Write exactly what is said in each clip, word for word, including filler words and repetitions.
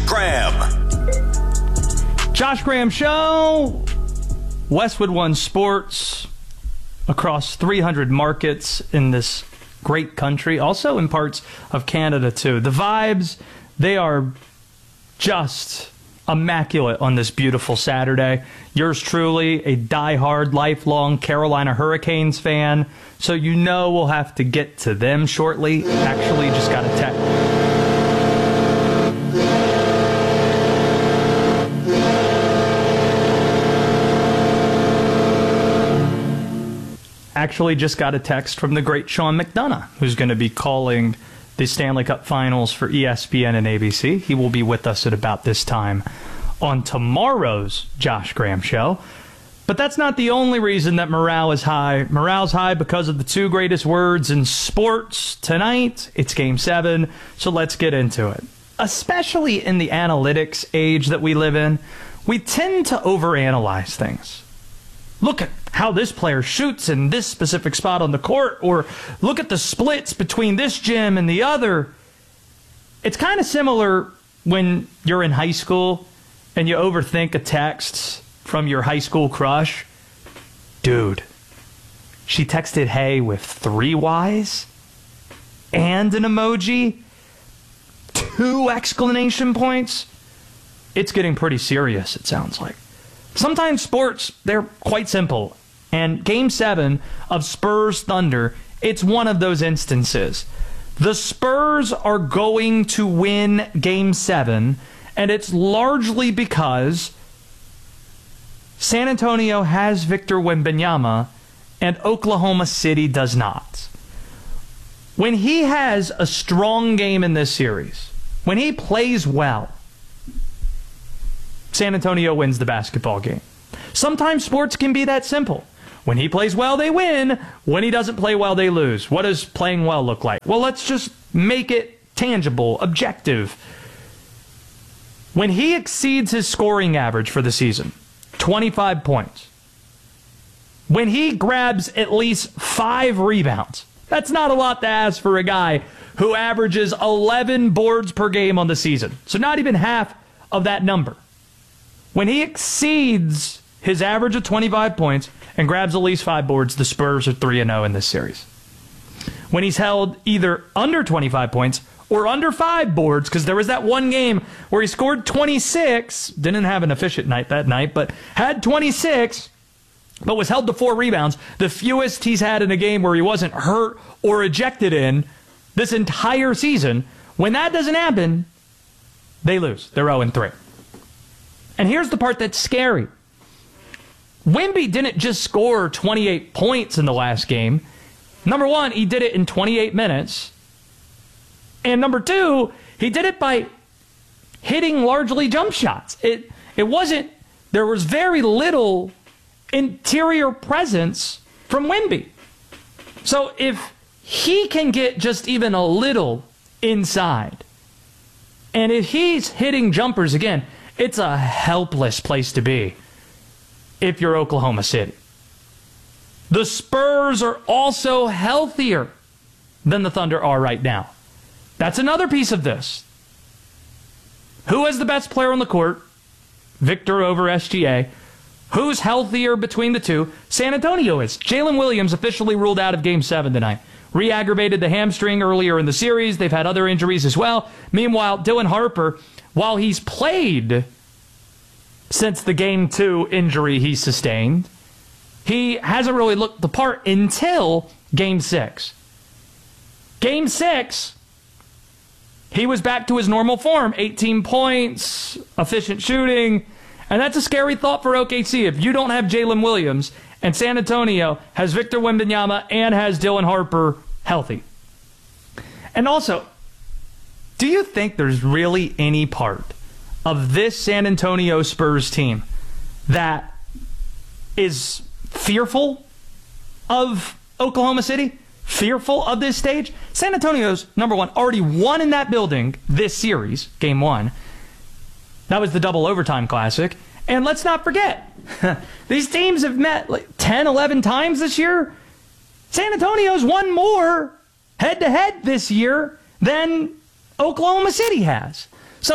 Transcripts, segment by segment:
Graham. Josh Graham Show, Westwood One Sports, across three hundred markets in this great country, also in parts of Canada too. The vibes, they are just immaculate on this beautiful Saturday. Yours truly, a diehard, lifelong Carolina Hurricanes fan, so you know we'll have to get to them shortly. Actually, just got a text. Actually, just got a text from the great Sean McDonough, who's going to be calling the Stanley Cup Finals for E S P N and A B C. He will be with us at about this time on tomorrow's Josh Graham Show. But that's not the only reason that morale is high. Morale's high because of the two greatest words in sports tonight. It's Game seven, so let's get into it. Especially in the analytics age that we live in, we tend to overanalyze things. Look at how this player shoots in this specific spot on the court, or look at the splits between this gym and the other. It's kind of similar when you're in high school and you overthink a text from your high school crush. Dude, she texted hey with three Y's and an emoji, two exclamation points. It's getting pretty serious, it sounds like. Sometimes sports, they're quite simple. And Game seven of Spurs Thunder, it's one of those instances. The Spurs are going to win Game seven, and it's largely because San Antonio has Victor Wembanyama and Oklahoma City does not. When he has a strong game in this series, when he plays well, San Antonio wins the basketball game. Sometimes sports can be that simple. When he plays well, they win. When he doesn't play well, they lose. What does playing well look like? Well, let's just make it tangible, objective. When he exceeds his scoring average for the season, twenty-five points. When he grabs at least five rebounds, that's not a lot to ask for a guy who averages eleven boards per game on the season. So not even half of that number. When he exceeds his average of twenty-five points and grabs at least five boards, the Spurs are three and oh in this series. When he's held either under twenty-five points or under five boards, because there was that one game where he scored twenty-six, didn't have an efficient night that night, but had twenty-six, but was held to four rebounds, the fewest he's had in a game where he wasn't hurt or ejected in this entire season. When that doesn't happen, they lose. They're oh and three. And here's the part that's scary. Wemby didn't just score twenty-eight points in the last game. Number one, he did it in twenty-eight minutes. And number two, he did it by hitting largely jump shots. It it wasn't, there was very little interior presence from Wemby. So if he can get just even a little inside, and if he's hitting jumpers again, it's a helpless place to be if you're Oklahoma City. The Spurs are also healthier than the Thunder are right now. That's another piece of this. Who is the best player on the court? Victor over S G A. Who's healthier between the two? San Antonio is. Jalen Williams officially ruled out of Game seven tonight. Re-aggravated the hamstring earlier in the series. They've had other injuries as well. Meanwhile, Dylan Harper, while he's played since the Game two injury he sustained, he hasn't really looked the part until Game six. Game six, he was back to his normal form. eighteen points, efficient shooting, and that's a scary thought for O K C. If you don't have Jalen Williams and San Antonio has Victor Wembanyama and has Dylan Harper healthy. And also, do you think there's really any part of this San Antonio Spurs team that is fearful of Oklahoma City? Fearful of this stage? San Antonio's, number one, already won in that building this series, game one. That was the double overtime classic. And let's not forget, these teams have met like ten, eleven times this year. San Antonio's won more head-to-head this year than Oklahoma City has. So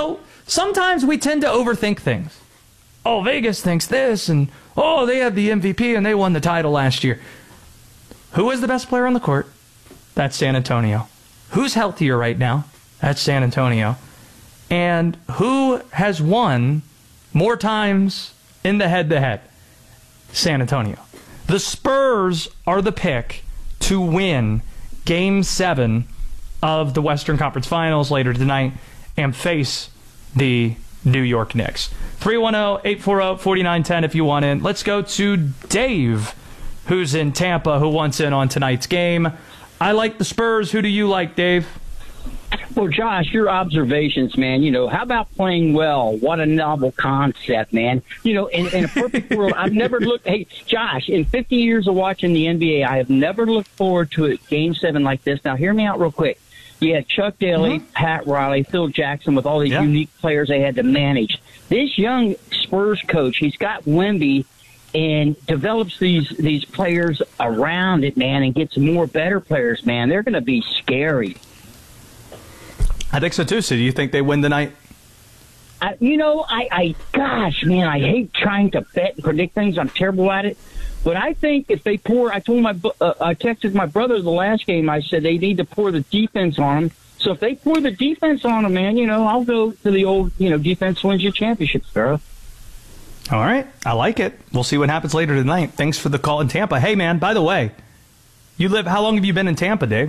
sometimes we tend to overthink things. Oh, Vegas thinks this, and oh, they have the M V P and they won the title last year. Who is the best player on the court? That's San Antonio. Who's healthier right now? That's San Antonio. And who has won more times in the head-to-head? San Antonio. The Spurs are the pick to win Game seven of the Western Conference Finals later tonight and face the New York Knicks. three one zero, eight four zero, four nine one zero if you want in. Let's go to Dave, who's in Tampa, who wants in on tonight's game. I like the Spurs. Who do you like, Dave? Well, Josh, your observations, man, you know, how about playing well? What a novel concept, man. You know, in, in a perfect world, I've never looked, hey, Josh, in fifty years of watching the N B A, I have never looked forward to a game seven like this. Now, hear me out real quick. You had Chuck Daly, mm-hmm. Pat Riley, Phil Jackson with all these yeah. unique players they had to manage. This young Spurs coach, he's got Wemby and develops these, these players around it, man, and gets more better players, man. They're going to be scary. I think so, too. So do you think they win tonight? I, you know, I, I, gosh, man, I hate trying to bet and predict things. I'm terrible at it. But I think if they pour, I told my, uh, I texted my brother the last game. I said they need to pour the defense on them. So if they pour the defense on them, man, you know, I'll go to the old, you know, defense wins your championship, Sparrow. All right. I like it. We'll see what happens later tonight. Thanks for the call in Tampa. Hey, man, by the way, you live, how long have you been in Tampa, Dave?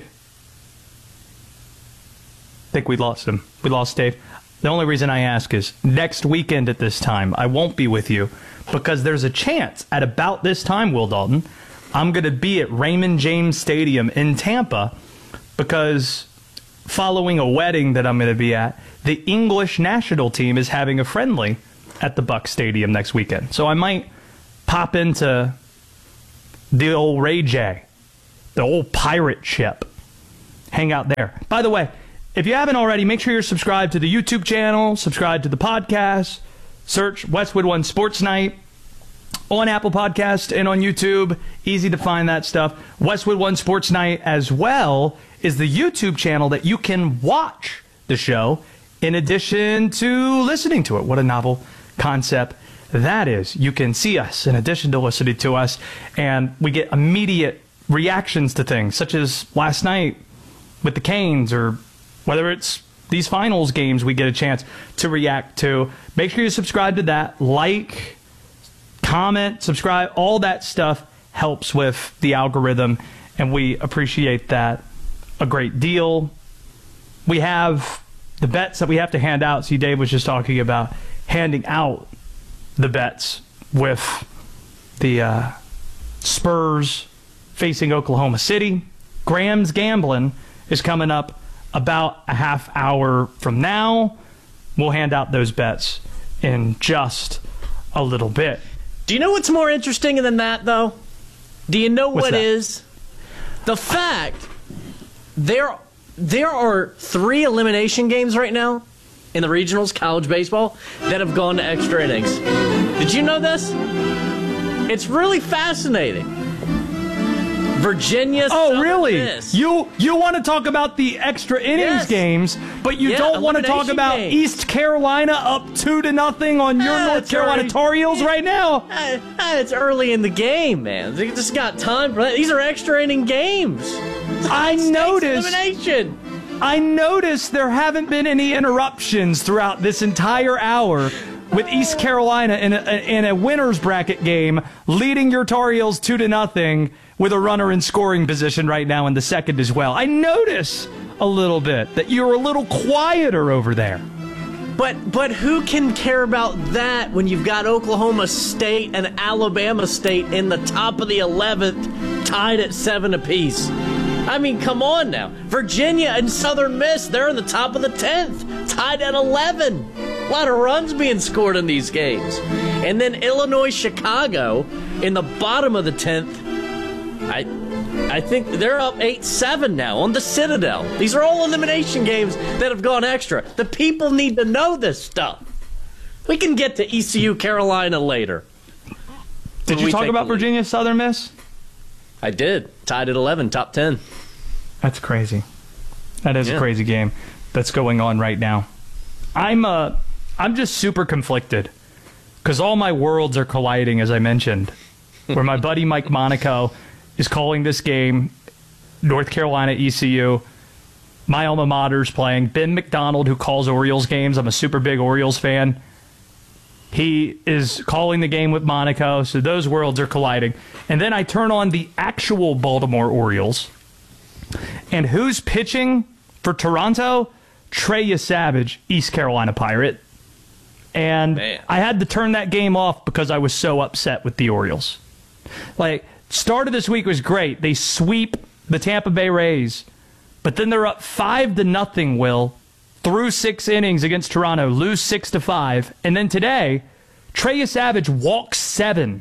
I think we lost him. We lost Dave. The only reason I ask is next weekend at this time, I won't be with you because there's a chance at about this time, Will Dalton, I'm going to be at Raymond James Stadium in Tampa because following a wedding that I'm going to be at, the English national team is having a friendly at the Buck Stadium next weekend. So I might pop into the old Ray J, the old pirate ship, hang out there. By the way, if you haven't already, make sure you're subscribed to the YouTube channel, subscribe to the podcast, search Westwood One Sports Night on Apple Podcast and on YouTube. Easy to find that stuff. Westwood One Sports Night as well is the YouTube channel that you can watch the show in addition to listening to it. What a novel concept that is. You can see us in addition to listening to us, and we get immediate reactions to things, such as last night with the Canes, or whether it's these finals games we get a chance to react to. Make sure you subscribe to that. Like, comment, subscribe. All that stuff helps with the algorithm, and we appreciate that a great deal. We have the bets that we have to hand out. See, Dave was just talking about handing out the bets with the uh, Spurs facing Oklahoma City. Graham's Gambling is coming up about a half hour from now. We'll hand out those bets in just a little bit. Do you know what's more interesting than that, though? Do you know What's what that? is? The fact there, there are three elimination games right now in the regionals, college baseball, that have gone to extra innings. Did you know this? It's really fascinating. Virginia. Oh, Southern really? Miss. You you want to talk about the extra innings Yes. games, but you Yeah, don't want to talk elimination about games. East Carolina up two to nothing on your Ah, North it's Carolina already- Tar Heels right now. Uh, uh, it's early in the game, man. They just got time for that. These are extra inning games. I States noticed. elimination. I noticed there haven't been any interruptions throughout this entire hour with East Carolina in a, in a winner's bracket game, leading your Tar Heels two to nothing with a runner in scoring position right now in the second as well. I notice a little bit that you're a little quieter over there. But but who can care about that when you've got Oklahoma State and Alabama State in the top of the eleventh, tied at seven apiece? I mean, come on now. Virginia and Southern Miss, they're in the top of the tenth, tied at eleven. A lot of runs being scored in these games. And then Illinois, Chicago in the bottom of the tenth. I I think they're up eight seven now on the Citadel. These are all elimination games that have gone extra. The people need to know this stuff. We can get to E C U Carolina later. Did you talk about Virginia Southern Miss? I did. Tied at eleven, top ten. That's crazy. That is Yeah. a crazy game that's going on right now. I'm uh I'm just super conflicted because all my worlds are colliding, as I mentioned, where my buddy Mike Monaco is calling this game, North Carolina E C U. My alma mater's playing. Ben McDonald, who calls Orioles games. I'm a super big Orioles fan. He is calling the game with Monaco, so those worlds are colliding. And then I turn on the actual Baltimore Orioles. And who's pitching for Toronto? Trey Yesavage, East Carolina Pirate. And Man. I had to turn that game off because I was so upset with the Orioles. Like, start of this week was great. They sweep the Tampa Bay Rays. But then they're up five to nothing, Will, through six innings against Toronto, lose six to five. And then today, Trey Yesavage walks seven.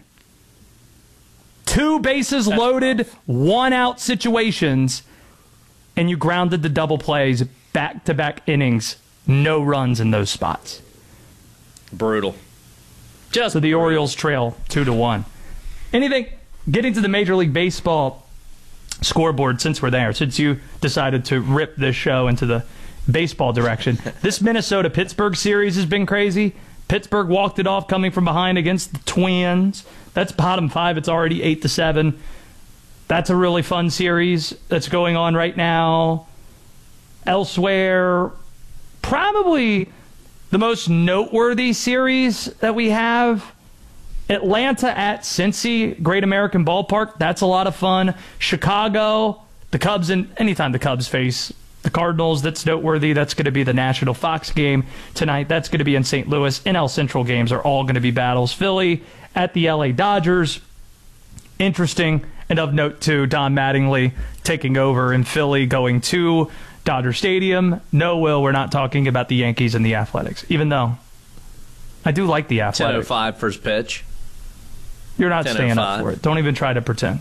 Two bases That's loaded, rough. one out situations, and you grounded the double plays back-to-back innings. No runs in those spots. Brutal. Just so the brutal. Orioles trail two to one. Anything? Getting to the Major League Baseball scoreboard, since we're there, since you decided to rip this show into the baseball direction. This Minnesota-Pittsburgh series has been crazy. Pittsburgh walked it off coming from behind against the Twins. That's bottom five. It's already eight to seven. That's a really fun series that's going on right now. Elsewhere, probably the most noteworthy series that we have, Atlanta at Cincy, Great American Ballpark. That's a lot of fun. Chicago, the Cubs, and anytime the Cubs face the Cardinals, that's noteworthy. That's going to be the National Fox game tonight. That's going to be in Saint Louis. N L Central games are all going to be battles. Philly at the L A Dodgers. Interesting. And of note, too, Don Mattingly taking over in Philly, going to Dodger Stadium. No, Will, we're not talking about the Yankees and the Athletics, even though I do like the Athletics. ten oh five first pitch. You're not staying up for it. Don't even try to pretend.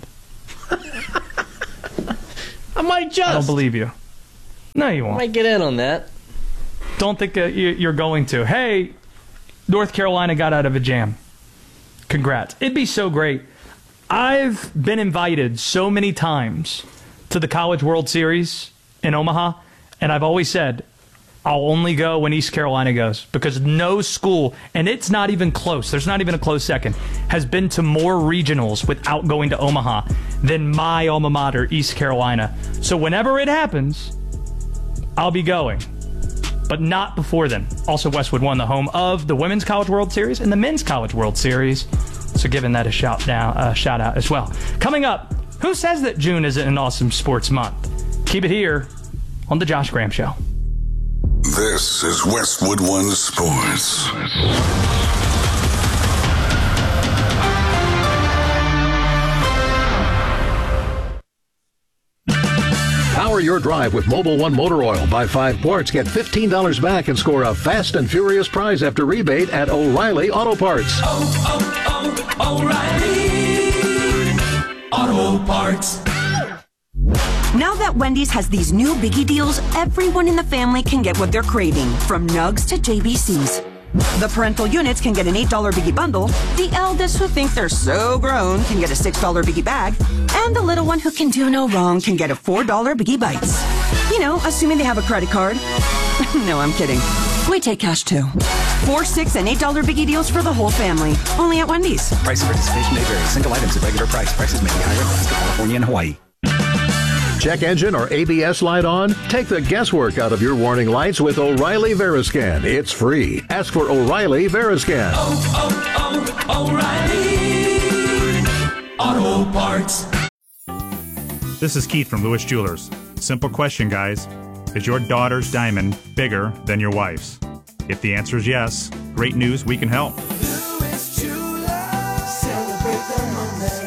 I might just. I don't believe you. No, you won't. I might get in on that. Don't think uh, you're going to. Hey, North Carolina got out of a jam. Congrats. It'd be so great. I've been invited so many times to the College World Series in Omaha, and I've always said, I'll only go when East Carolina goes, because no school, and it's not even close, there's not even a close second, has been to more regionals without going to Omaha than my alma mater, East Carolina. So whenever it happens, I'll be going, but not before then. Also, Westwood won the home of the Women's College World Series and the Men's College World Series, so giving that a shout, down, uh, shout out as well. Coming up, who says that June isn't an awesome sports month? Keep it here on The Josh Graham Show. This is Westwood One Sports. Power your drive with Mobil One Motor Oil. Buy five quarts, get fifteen dollars back, and score a fast and furious prize after rebate at O'Reilly Auto Parts. Oh, oh, oh, O'Reilly Auto Parts. Now that Wendy's has these new biggie deals, everyone in the family can get what they're craving, from nugs to J B Cs. The parental units can get an eight dollar biggie bundle, the eldest who think they're so grown can get a six dollar biggie bag, and the little one who can do no wrong can get a four dollar biggie bites. You know, assuming they have a credit card. No, I'm kidding. We take cash too. Four, six, and eight dollar biggie deals for the whole family. Only at Wendy's. Price and participation may vary. Single items at regular price. Prices may be higher in Alaska, California, and Hawaii. Check engine or A B S light on? Take the guesswork out of your warning lights with O'Reilly Veriscan. It's free. Ask for O'Reilly Veriscan. Oh, oh, oh, O'Reilly Auto Parts. This is Keith from Lewis Jewelers. Simple question, guys. Is your daughter's diamond bigger than your wife's? If the answer is yes, great news, we can help. Lewis Jewelers, celebrate the moments.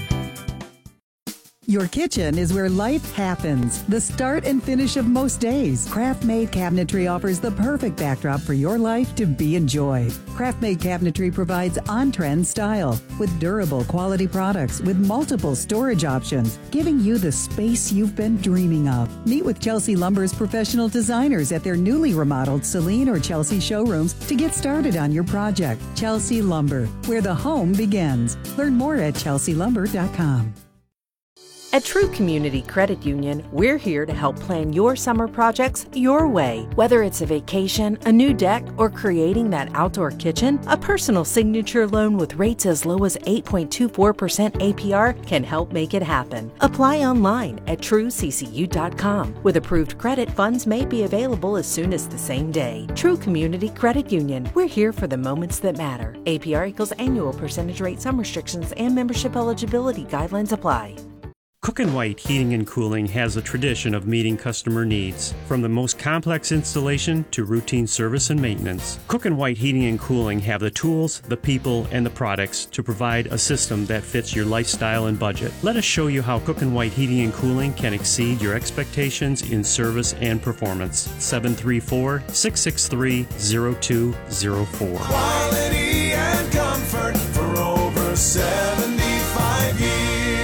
Your kitchen is where life happens. The start and finish of most days. Craft-Made Cabinetry offers the perfect backdrop for your life to be enjoyed. Craft-Made Cabinetry provides on-trend style with durable quality products with multiple storage options, giving you the space you've been dreaming of. Meet with Chelsea Lumber's professional designers at their newly remodeled Celine or Chelsea showrooms to get started on your project. Chelsea Lumber, where the home begins. Learn more at chelsea lumber dot com. At True Community Credit Union, we're here to help plan your summer projects your way. Whether it's a vacation, a new deck, or creating that outdoor kitchen, a personal signature loan with rates as low as eight point two four percent A P R can help make it happen. Apply online at true c c u dot com. With approved credit, funds may be available as soon as the same day. True Community Credit Union, we're here for the moments that matter. A P R equals annual percentage rate. Some restrictions and membership eligibility guidelines apply. Cook and White Heating and Cooling has a tradition of meeting customer needs. From the most complex installation to routine service and maintenance, Cook and White Heating and Cooling have the tools, the people, and the products to provide a system that fits your lifestyle and budget. Let us show you how Cook and White Heating and Cooling can exceed your expectations in service and performance. seven three four, six six three, zero two zero four. Quality and comfort for over seventy-five years.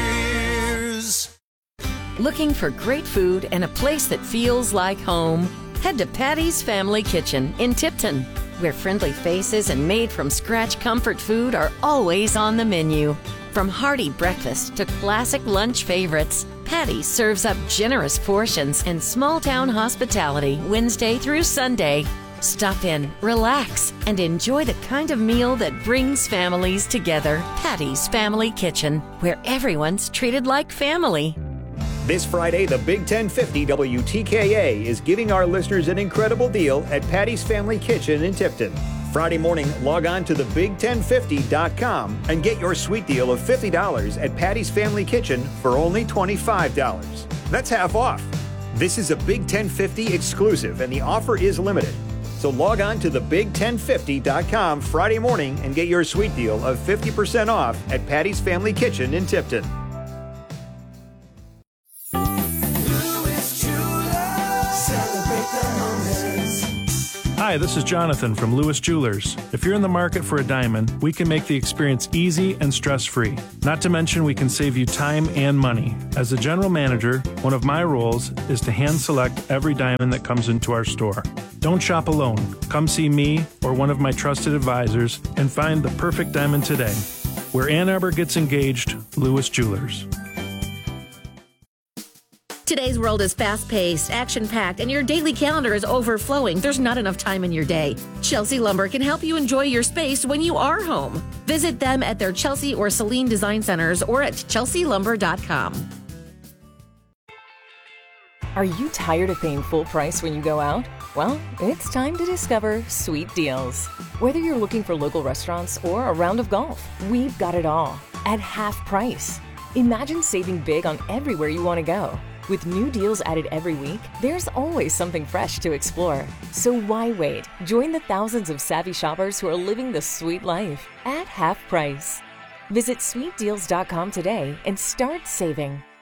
Looking for great food and a place that feels like home? Head to Patty's Family Kitchen in Tipton, where friendly faces and made-from-scratch comfort food are always on the menu. From hearty breakfast to classic lunch favorites, Patty's serves up generous portions and small-town hospitality Wednesday through Sunday. Stop in, relax, and enjoy the kind of meal that brings families together. Patty's Family Kitchen, where everyone's treated like family. This Friday, the Big ten fifty W T K A is giving our listeners an incredible deal at Patty's Family Kitchen in Tipton. Friday morning, log on to the big ten fifty dot com and get your sweet deal of fifty dollars at Patty's Family Kitchen for only twenty-five dollars. That's half off. This is a Big ten fifty exclusive and the offer is limited. So log on to the big ten fifty dot com Friday morning and get your sweet deal of fifty percent off at Patty's Family Kitchen in Tipton. Hi, this is Jonathan from Lewis Jewelers. If you're in the market for a diamond, we can make the experience easy and stress-free. Not to mention we can save you time and money. As a general manager, one of my roles is to hand select every diamond that comes into our store. Don't shop alone. Come see me or one of my trusted advisors and find the perfect diamond today. Where Ann Arbor gets engaged, Lewis Jewelers. Today's world is fast-paced, action-packed, and your daily calendar is overflowing. There's not enough time in your day. Chelsea Lumber can help you enjoy your space when you are home. Visit them at their Chelsea or Celine Design Centers or at chelsea lumber dot com. Are you tired of paying full price when you go out? Well, it's time to discover Sweet Deals. Whether you're looking for local restaurants or a round of golf, we've got it all at half price. Imagine saving big on everywhere you want to go. With new deals added every week, there's always something fresh to explore. So why wait? Join the thousands of savvy shoppers who are living the sweet life at half price. Visit sweet deals dot com today and start saving.